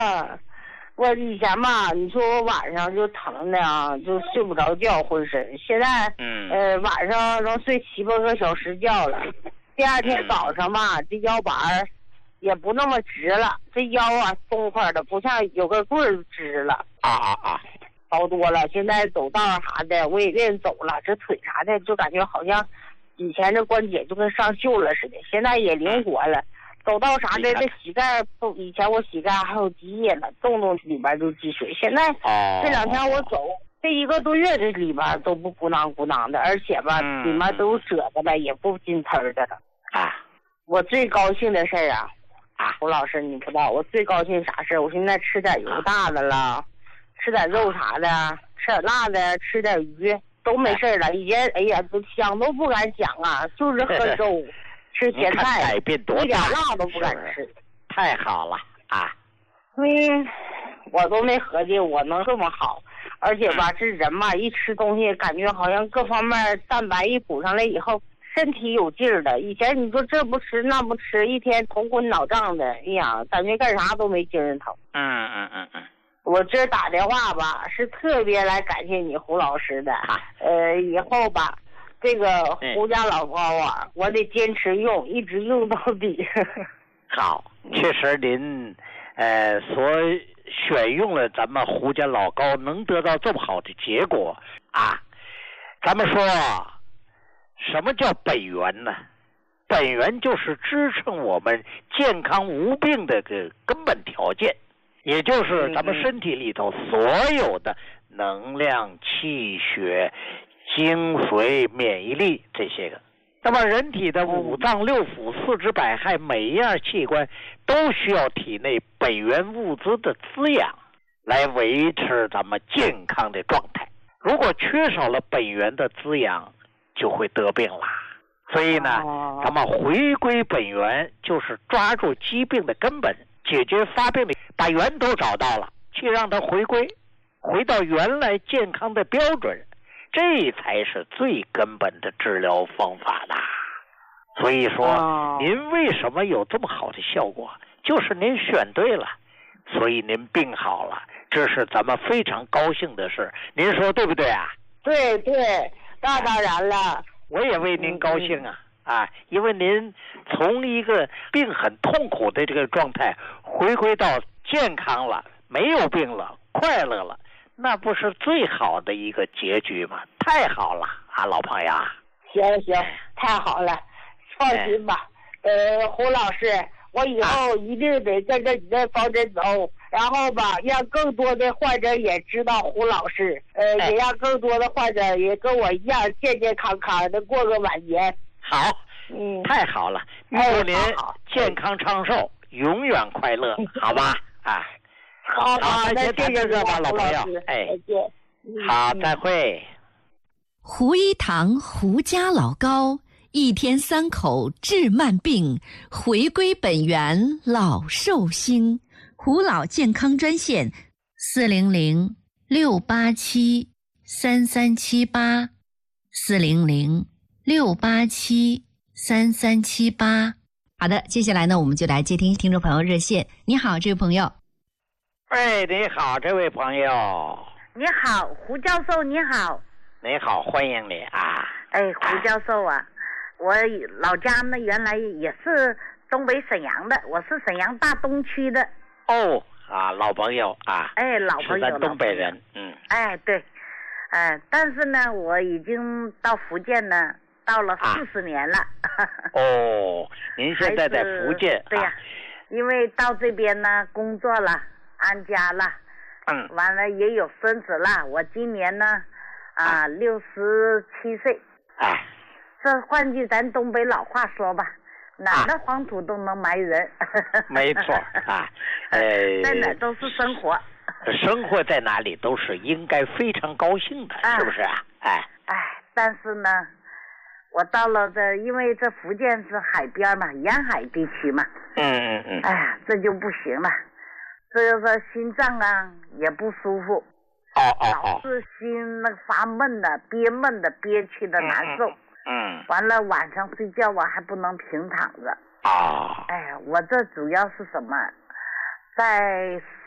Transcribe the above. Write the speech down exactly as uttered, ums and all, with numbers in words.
嗯，我以前吧，你说我晚上就疼的啊，就睡不着觉，浑身。现在， 嗯， 呃，晚上能睡七八个小时觉了。第二天早上吧，嗯、这腰板儿也不那么直了，这腰啊松快的，不像有个棍儿直了。 啊啊啊！ 好多了。现在走道啥的，我也愿意走了。这腿啥的，就感觉好像以前这关节就跟上锈了似的，现在也灵活了。走道啥的，这膝盖不，以前我膝盖还有积液了，动动里边就积水。现在这两天我走，这一个多月这里边都不鼓囊鼓囊的，而且吧， 嗯、 里面都褶子了，也不筋刺的了。 啊， 我最高兴的事儿啊，啊，胡老师你不知道，我最高兴啥事儿？我现在吃点油大的了，啊、吃点肉啥的，吃点辣的，吃点鱼都没事了。以前哎呀，都想都不敢想啊，就是喝粥。吃咸菜， 一点辣都不敢吃， 太好了啊！ 嗯，我都没合计我能这么好，而且吧，这人嘛，一吃东西感觉好像各方面蛋白一补上来以后，身体有劲儿的。以前你说这不吃那不吃，一天头昏脑胀的，哎呀，感觉干啥都没精神头。 嗯嗯嗯嗯。 我这打电话吧，是特别来感谢你胡老师的。呃，以后吧。这个胡家老高啊，我得坚持用，一直用到底。 好，确实您呃所选用了咱们胡家老高，能得到这么好的结果啊。咱们说什么叫本源呢？本源就是支撑我们健康无病的个根本条件，也就是咱们身体里头所有的能量、气血、精髓、免疫力这些个。那么人体的五脏六腑、四肢百骸，每一样器官都需要体内本源物质的滋养来维持咱们健康的状态。如果缺少了本源的滋养，就会得病啦。所以呢，咱们回归本源，就是抓住疾病的根本，解决发病的，把源头找到了，去让它回归，回到原来健康的标准。这才是最根本的治疗方法啦。所以说、哦、您为什么有这么好的效果，就是您选对了，所以您病好了，这是咱们非常高兴的事。您说对不对啊？ 对对，那当然了， 我也为您高兴啊、嗯、啊，因为您从一个病很痛苦的这个状态回归到健康了，没有病了，快乐了，那不是最好的一个结局吗？太好了啊，老朋友。 行行，太好了，放心吧。呃，胡老师，我以后一定得跟着你的方针走，然后吧，让更多的患者也知道胡老师，呃，也让更多的患者也跟我一样健健康康的过个晚年。 好，嗯，太好了，祝您健康长寿，永远快乐，好吧？啊。 好好，那谢谢这吧，老朋友。哎，再见。好，再会。 胡一堂胡家老高，一天三口治慢病，回归本源老寿星。胡老健康专线：四零零六八七三三七八，四零零六八七三三七八。好的，接下来呢，我们就来接听听众朋友热线。你好，这位朋友。 哎，你好，这位朋友。 你好，胡教授，你好。 你好，欢迎你啊。 哎，胡教授啊，我老家呢原来也是东北沈阳的，我是沈阳大东区的。 哦，啊，老朋友啊。 哎，老朋友， 是咱东北人，嗯。 哎，对，哎，但是呢，我已经到福建呢，到了四十年了。 啊、哦，您现在在福建？ 对呀、啊，因为到这边呢工作了。安家了， 嗯， 完了也有孙子了。我今年呢，啊，六十七岁。 哎， 这换句咱东北老话说吧，哪的黄土都能埋人。 啊、没错啊，呃， 在哪都是生活。 生活在哪里都是应该非常高兴的，啊、是不是啊？哎哎，但是呢，我到了这，因为这福建是海边嘛，沿海地区嘛。 嗯嗯嗯。 哎呀，这就不行了。这就是心脏啊也不舒服， 哦哦哦， 老是心那个发闷的、憋闷的、憋屈的难受。 嗯。嗯完了晚上睡觉我还不能平躺着。 啊、哦。 哎呀，我这主要是什么？在